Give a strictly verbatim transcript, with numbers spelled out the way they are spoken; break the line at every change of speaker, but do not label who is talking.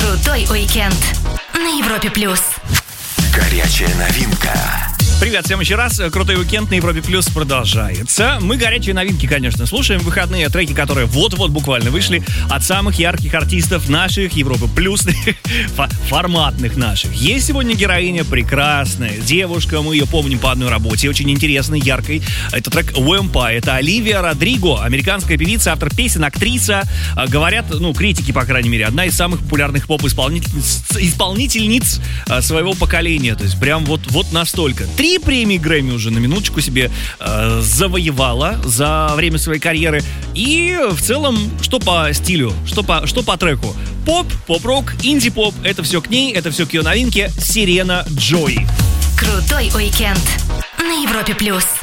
Крутой уикенд на Европе плюс.
Горячая новинка.
Привет всем еще раз. Крутой уикенд на Европе Плюс продолжается. Мы горячие новинки, конечно, слушаем в выходные. Треки, которые вот-вот буквально вышли от самых ярких артистов наших Европы Плюс, форматных наших. Есть сегодня героиня прекрасная девушка. Мы ее помним по одной работе, очень интересной, яркой. Это трек Vampire. Это Оливия Родриго, американская певица, автор песен, актриса. Говорят, ну, критики, по крайней мере, одна из самых популярных поп-исполнительниц исполнительниц своего поколения. То есть прям вот, вот настолько. Три премии Грэмми уже на минуточку себе э, завоевала за время своей карьеры. И в целом, что по стилю, что по, что по треку. Поп, поп-рок, инди-поп. Это все к ней, это все к ее новинке. Сирена Джой.
Крутой уикенд на Европе плюс.